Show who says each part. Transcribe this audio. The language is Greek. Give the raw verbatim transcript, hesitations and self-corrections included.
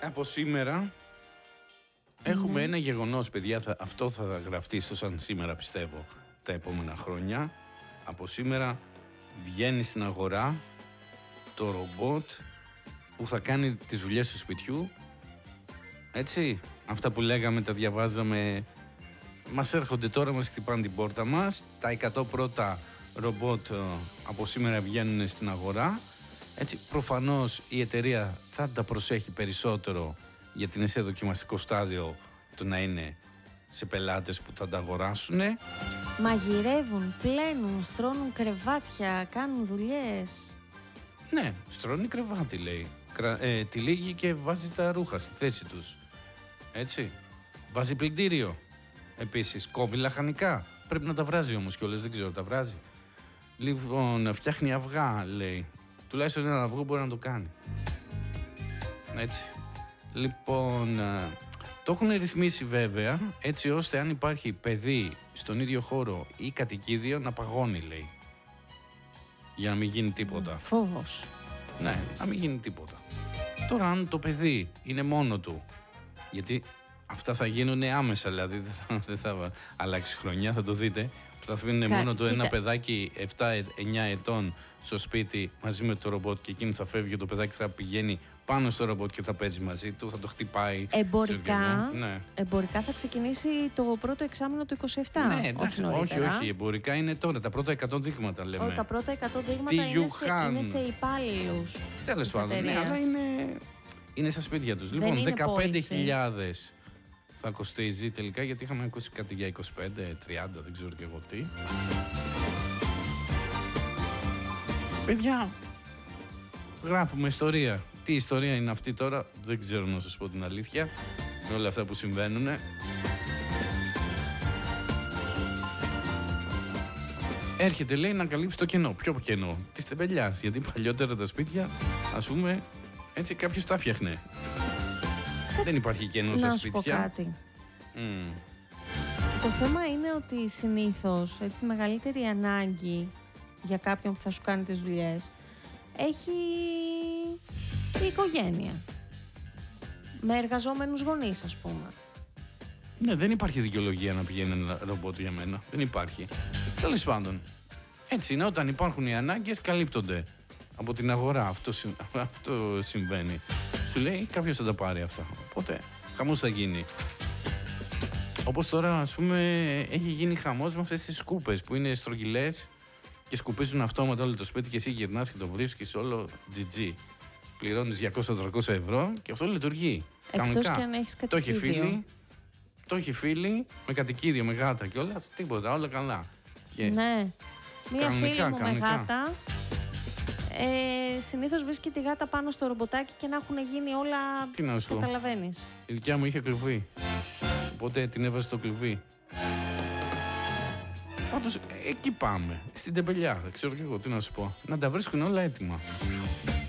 Speaker 1: από σήμερα έχουμε mm. ένα γεγονός, παιδιά, θα, αυτό θα γραφτεί στο σαν σήμερα, πιστεύω, τα επόμενα χρόνια. Από σήμερα βγαίνει στην αγορά το ρομπότ που θα κάνει τις δουλειές του σπιτιού. Έτσι, αυτά που λέγαμε, τα διαβάζαμε, μας έρχονται τώρα, μας χτυπάνε την πόρτα μας. Τα εκατό πρώτα ρομπότ από σήμερα βγαίνουν στην αγορά. Έτσι, προφανώς η εταιρεία θα τα προσέχει περισσότερο, γιατί είναι σε δοκιμαστικό στάδιο, το να είναι σε πελάτες που θα τα αγοράσουν.
Speaker 2: Μαγειρεύουν, πλένουν, στρώνουν κρεβάτια, κάνουν δουλειές.
Speaker 1: Ναι, στρώνει κρεβάτι, λέει. Ε, τυλίγει και βάζει τα ρούχα στη θέση τους. Έτσι. Βάζει πλυντήριο. Επίσης, κόβει λαχανικά. Πρέπει να τα βράζει όμως κιόλας, δεν ξέρω, τα βράζει. Λοιπόν, φτιάχνει αυγά, λέει. Τουλάχιστον ένα αυγό μπορεί να το κάνει. Έτσι. Λοιπόν, το έχουν ρυθμίσει βέβαια, έτσι ώστε αν υπάρχει παιδί στον ίδιο χώρο ή κατοικίδιο να παγώνει, λέει. Για να μην γίνει τίποτα.
Speaker 2: Φόβος.
Speaker 1: Ναι, να μην γίνει τίποτα. Τώρα αν το παιδί είναι μόνο του, γιατί αυτά θα γίνουν άμεσα, δηλαδή δεν θα, δεν θα αλλάξει χρονιά, θα το δείτε, που θα αφήνουν Κα, μόνο το κοίτα. Ένα παιδάκι επτά εννιά ετών στο σπίτι μαζί με το ρομπότ και εκείνο θα φεύγει, το παιδάκι θα πηγαίνει πάνω στο ρομπότ και θα παίζει μαζί του, θα το χτυπάει.
Speaker 2: Εμπορικά, ναι. εμπορικά θα ξεκινήσει το πρώτο εξάμηνο του είκοσι επτά.
Speaker 1: Ναι, εντάξει, όχι, όχι, όχι, εμπορικά είναι τώρα, τα πρώτα εκατό δείγματα λέμε.
Speaker 2: Ο, τα πρώτα εκατό δείγματα είναι σε, είναι σε υπάλληλους.
Speaker 1: Τέλος πάντων, ναι, αλλά είναι, είναι στα σπίτια τους. Λοιπόν, δεκαπέντε χιλιάδες θα κοστίζει τελικά, γιατί είχαμε ακούσει κάτι για είκοσι πέντε τριάντα, δεν ξέρω και εγώ τι. Παιδιά, γράφουμε ιστορία. Τι ιστορία είναι αυτή τώρα, δεν ξέρω να σας πω την αλήθεια, με όλα αυτά που συμβαίνουν. Έρχεται, λέει, να καλύψει το κενό. Ποιο κενό? Της τεμπελιάς, γιατί παλιότερα τα σπίτια, ας πούμε, έτσι κάποιος τα φτιάχνε. Δεν υπάρχει κενό στα σπίτια.
Speaker 2: Να σου πω κάτι.
Speaker 1: Mm.
Speaker 2: Το θέμα είναι ότι συνήθως, έτσι, μεγαλύτερη ανάγκη για κάποιον που θα σου κάνει τις δουλειές έχει η οικογένεια. Με εργαζόμενους γονείς, ας πούμε.
Speaker 1: Ναι, δεν υπάρχει δικαιολογία να πηγαίνει ένα ρομπότ για μένα. Δεν υπάρχει. Τέλος πάντων. Έτσι είναι, όταν υπάρχουν οι ανάγκες, καλύπτονται από την αγορά. Αυτό, αυτό συμβαίνει. Σου λέει κάποιος θα τα πάρει αυτά. Οπότε χαμός θα γίνει. Όπως τώρα, ας πούμε, έχει γίνει χαμός με αυτές τις σκούπες που είναι στρογγυλές και σκουπίζουν αυτόματα όλο το σπίτι και εσύ γυρνάς και το βρίσκεις όλο τζι τζι. Πληρώνεις διακόσια με τριακόσια ευρώ και αυτό λειτουργεί.
Speaker 2: Εκτός
Speaker 1: κανονικά.
Speaker 2: και αν έχεις
Speaker 1: κατοικίδιο. Το έχει φίλοι, το έχει φίλοι με κατοικίδιο, με γάτα και όλα, τίποτα, όλα καλά. Και
Speaker 2: ναι. Μία
Speaker 1: κανονικά,
Speaker 2: φίλη μου
Speaker 1: κανονικά.
Speaker 2: με γάτα, ε, συνήθως βρίσκει τη γάτα πάνω στο ρομποτάκι και να έχουν γίνει όλα.
Speaker 1: Τι να σου πω.
Speaker 2: Καταλαβαίνεις.
Speaker 1: Η δικιά μου είχε κλουβί. Οπότε την έβαζε στο κλουβί. Πάντως εκεί πάμε. Στην τεμπελιά. Ξέρω και εγώ τι να σου πω. Να τα βρίσκουν όλα έτοιμα.